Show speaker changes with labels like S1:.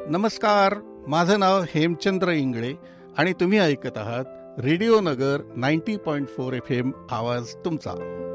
S1: नमस्कार, माझं नाव हेमचंद्र इंगळे आणि तुम्ही ऐकत आहात रेडिओ नगर 90.4 FM आवाज तुमचा.